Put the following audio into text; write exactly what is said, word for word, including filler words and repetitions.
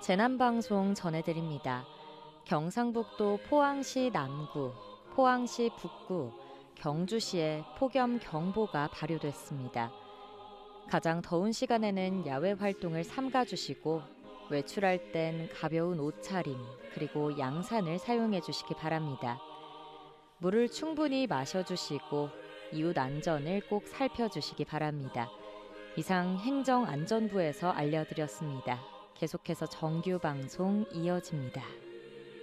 재난방송 전해드립니다. 경상북도 포항시 남구, 포항시 북구, 경주시에 폭염경보가 발효됐습니다. 가장 더운 시간에는 야외 활동을 삼가주시고 외출할 땐 가벼운 옷차림 그리고 양산을 사용해 주시기 바랍니다. 물을 충분히 마셔주시고 이웃 안전을 꼭 살펴주시기 바랍니다. 이상 행정안전부에서 알려드렸습니다. 계속해서 정규 방송 이어집니다.